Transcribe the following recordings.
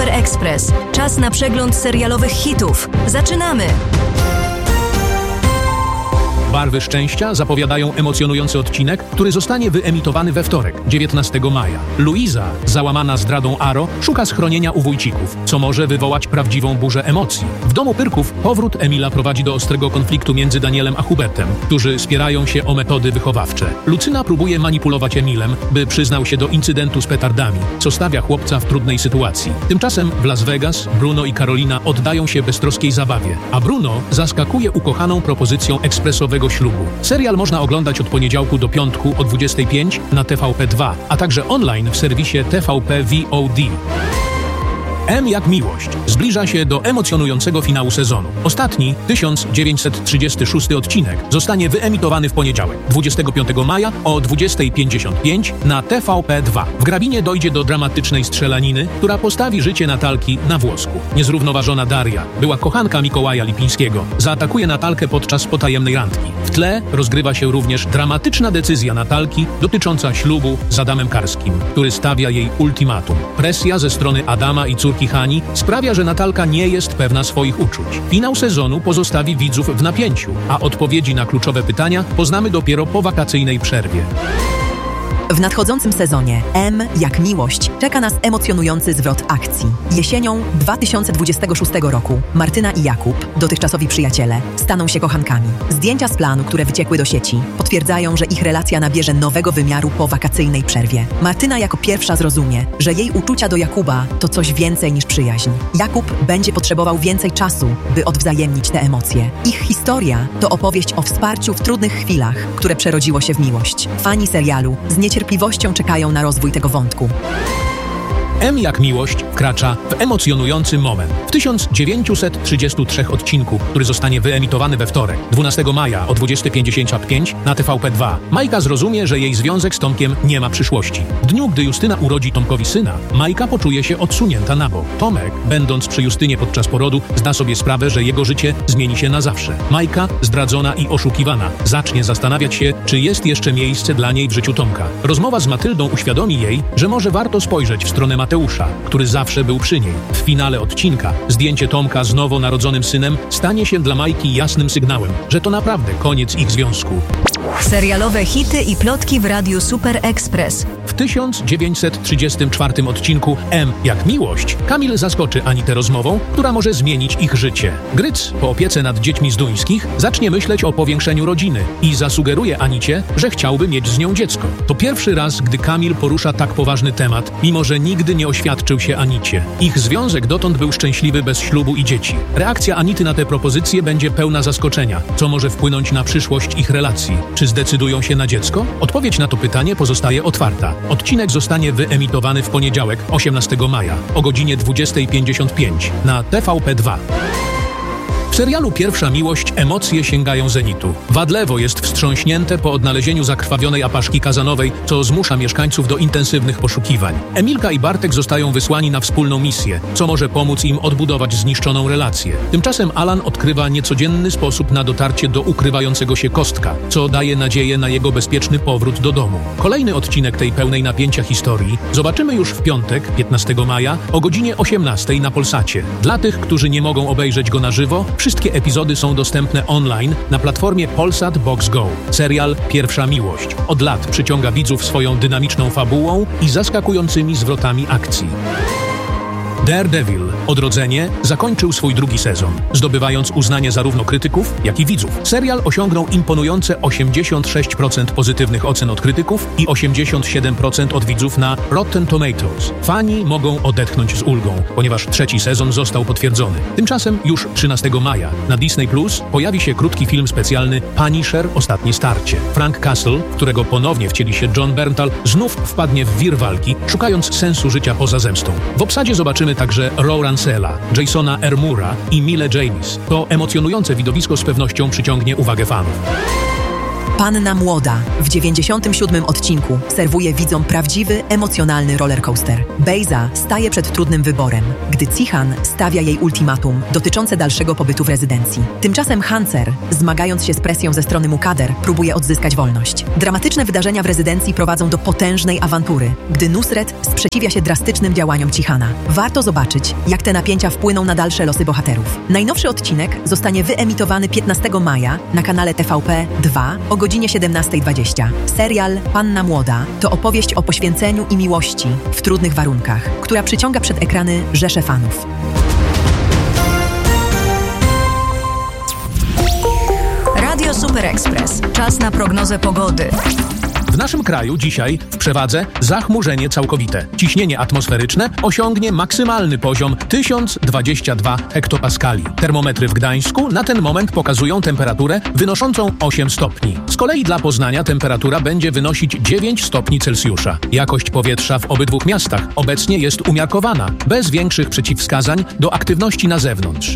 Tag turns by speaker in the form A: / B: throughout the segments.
A: Super Express. Czas na przegląd serialowych hitów. Zaczynamy!
B: Barwy szczęścia zapowiadają emocjonujący odcinek, który zostanie wyemitowany we wtorek, 19 maja. Luiza, załamana zdradą Aro, szuka schronienia u wujcików, co może wywołać prawdziwą burzę emocji. W domu Pyrków powrót Emila prowadzi do ostrego konfliktu między Danielem a Hubertem, którzy spierają się o metody wychowawcze. Lucyna próbuje manipulować Emilem, by przyznał się do incydentu z petardami, co stawia chłopca w trudnej sytuacji. Tymczasem w Las Vegas Bruno i Karolina oddają się beztroskiej zabawie, a Bruno zaskakuje ukochaną propozycją ekspresowego ślubu. Serial można oglądać od poniedziałku do piątku o 25 na TVP2, a także online w serwisie TVP VOD. M jak miłość zbliża się do emocjonującego finału sezonu. Ostatni, 1936 odcinek zostanie wyemitowany w poniedziałek, 25 maja o 20:55 na TVP2. W grabinie dojdzie do dramatycznej strzelaniny, która postawi życie Natalki na włosku. Niezrównoważona Daria, była kochanka Mikołaja Lipińskiego, zaatakuje Natalkę podczas potajemnej randki. W tle rozgrywa się również dramatyczna decyzja Natalki dotycząca ślubu z Adamem Karskim, który stawia jej ultimatum. Presja ze strony Adama i córki Hani sprawia, że Natalka nie jest pewna swoich uczuć. Finał sezonu pozostawi widzów w napięciu, a odpowiedzi na kluczowe pytania poznamy dopiero po wakacyjnej przerwie.
C: W nadchodzącym sezonie M jak miłość czeka nas emocjonujący zwrot akcji. Jesienią 2026 roku Martyna i Jakub, dotychczasowi przyjaciele, staną się kochankami. Zdjęcia z planu, które wyciekły do sieci, potwierdzają, że ich relacja nabierze nowego wymiaru po wakacyjnej przerwie. Martyna jako pierwsza zrozumie, że jej uczucia do Jakuba to coś więcej niż przyjaźń. Jakub będzie potrzebował więcej czasu, by odwzajemnić te emocje. Ich historia to opowieść o wsparciu w trudnych chwilach, które przerodziło się w miłość. Fani serialu z niecierpliwością czekają na rozwój tego wątku.
B: M jak miłość wkracza w emocjonujący moment. W 1933 odcinku, który zostanie wyemitowany we wtorek, 12 maja o 20:55 na TVP2, Majka zrozumie, że jej związek z Tomkiem nie ma przyszłości. W dniu, gdy Justyna urodzi Tomkowi syna, Majka poczuje się odsunięta na bok. Tomek, będąc przy Justynie podczas porodu, zda sobie sprawę, że jego życie zmieni się na zawsze. Majka, zdradzona i oszukiwana, zacznie zastanawiać się, czy jest jeszcze miejsce dla niej w życiu Tomka. Rozmowa z Matyldą uświadomi jej, że może warto spojrzeć w stronę Mateusza, który zawsze był przy niej. W finale odcinka zdjęcie Tomka z nowonarodzonym synem stanie się dla Majki jasnym sygnałem, że to naprawdę koniec ich związku.
A: Serialowe hity i plotki w Radiu Super Express.
B: W 1934 odcinku M jak miłość Kamil zaskoczy Anitę rozmową, która może zmienić ich życie. Gryc, po opiece nad dziećmi z Duńskich, zacznie myśleć o powiększeniu rodziny i zasugeruje Anicie, że chciałby mieć z nią dziecko. To pierwszy raz, gdy Kamil porusza tak poważny temat, mimo że nigdy nie oświadczył się Anicie. Ich związek dotąd był szczęśliwy bez ślubu i dzieci. Reakcja Anity na tę propozycję będzie pełna zaskoczenia, co może wpłynąć na przyszłość ich relacji. Czy zdecydują się na dziecko? Odpowiedź na to pytanie pozostaje otwarta. Odcinek zostanie wyemitowany w poniedziałek, 18 maja, o godzinie 20:55 na TVP2. W serialu Pierwsza miłość emocje sięgają zenitu. Wadlewo jest wstrząśnięte po odnalezieniu zakrwawionej apaszki kazanowej, co zmusza mieszkańców do intensywnych poszukiwań. Emilka i Bartek zostają wysłani na wspólną misję, co może pomóc im odbudować zniszczoną relację. Tymczasem Alan odkrywa niecodzienny sposób na dotarcie do ukrywającego się Kostka, co daje nadzieję na jego bezpieczny powrót do domu. Kolejny odcinek tej pełnej napięcia historii zobaczymy już w piątek, 15 maja, o godzinie 18 na Polsacie. Dla tych, którzy nie mogą obejrzeć go na żywo, wszystkie epizody są dostępne online na platformie Polsat Box Go. Serial Pierwsza miłość od lat przyciąga widzów swoją dynamiczną fabułą i zaskakującymi zwrotami akcji. Daredevil – Odrodzenie zakończył swój drugi sezon, zdobywając uznanie zarówno krytyków, jak i widzów. Serial osiągnął imponujące 86% pozytywnych ocen od krytyków i 87% od widzów na Rotten Tomatoes. Fani mogą odetchnąć z ulgą, ponieważ trzeci sezon został potwierdzony. Tymczasem już 13 maja na Disney Plus pojawi się krótki film specjalny Punisher – Ostatnie starcie. Frank Castle, w którego ponownie wcieli się Jon Bernthal, znów wpadnie w wir walki, szukając sensu życia poza zemstą. W obsadzie zobaczymy także Row Rancela, Jasona Ermura i Mille Janis. To emocjonujące widowisko z pewnością przyciągnie uwagę fanów.
C: Panna Młoda w 97. odcinku serwuje widzom prawdziwy, emocjonalny rollercoaster. Bejza staje przed trudnym wyborem, gdy Cihan stawia jej ultimatum dotyczące dalszego pobytu w rezydencji. Tymczasem Hancer, zmagając się z presją ze strony Mukader, próbuje odzyskać wolność. Dramatyczne wydarzenia w rezydencji prowadzą do potężnej awantury, gdy Nusret sprzeciwia się drastycznym działaniom Cihana. Warto zobaczyć, jak te napięcia wpłyną na dalsze losy bohaterów. Najnowszy odcinek zostanie wyemitowany 15 maja na kanale TVP 2 o godzinie 17:20. Serial Panna Młoda to opowieść o poświęceniu i miłości w trudnych warunkach, która przyciąga przed ekrany rzesze fanów.
A: Radio Super Express. Czas na prognozę pogody.
B: W naszym kraju dzisiaj w przewadze zachmurzenie całkowite. Ciśnienie atmosferyczne osiągnie maksymalny poziom 1022 hektopaskali. Termometry w Gdańsku na ten moment pokazują temperaturę wynoszącą 8 stopni. Z kolei dla Poznania temperatura będzie wynosić 9 stopni Celsjusza. Jakość powietrza w obydwu miastach obecnie jest umiarkowana, bez większych przeciwwskazań do aktywności na zewnątrz.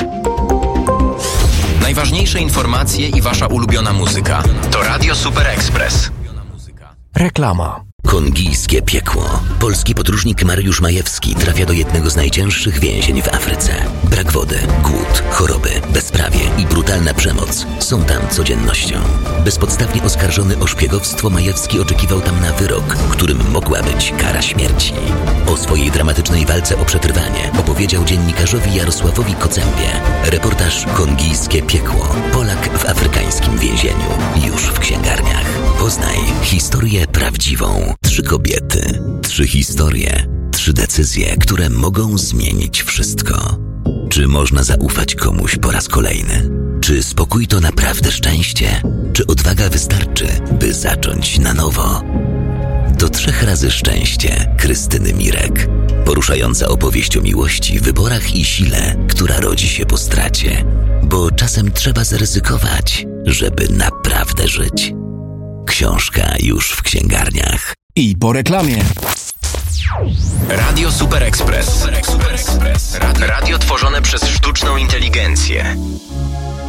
D: Najważniejsze informacje i wasza ulubiona muzyka to Radio Super Express.
E: Reklama.
F: Kongijskie piekło. Polski podróżnik Mariusz Majewski trafia do jednego z najcięższych więzień w Afryce. Brak wody, głód, choroby, bezprawie i brutalna przemoc są tam codziennością. Bezpodstawnie oskarżony o szpiegowstwo, Majewski oczekiwał tam na wyrok, którym mogła być kara śmierci. O swojej dramatycznej walce o przetrwanie opowiedział dziennikarzowi Jarosławowi Kocembie. Reportaż Kongijskie piekło. Polak w afrykańskim więzieniu. Już w księgarniach. Poznaj historię prawdziwą. 3 kobiety, 3 historie, 3 decyzje, które mogą zmienić wszystko. Czy można zaufać komuś po raz kolejny? Czy spokój to naprawdę szczęście? Czy odwaga wystarczy, by zacząć na nowo? To 3 razy szczęście Krystyny Mirek. Poruszająca opowieść o miłości, wyborach i sile, która rodzi się po stracie. Bo czasem trzeba zaryzykować, żeby naprawdę żyć. Książka już w księgarniach.
E: I po reklamie.
D: Radio Super Express. Radio tworzone przez sztuczną inteligencję.